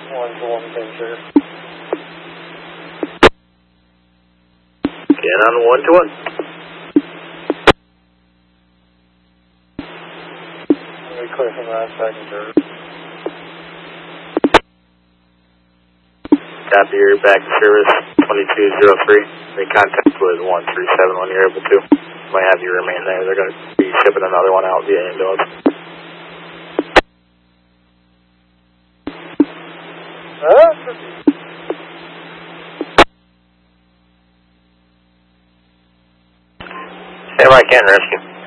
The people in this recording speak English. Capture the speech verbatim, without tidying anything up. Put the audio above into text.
one to one picture. Get on one to one. Let me clear from that second turn. Copy, you're back to service twenty-two oh three. The contact was one three seven when you're able to. Might have you remain there. They're going to be shipping another one out via ambulance. Huh? Stand by, Canton Rescue.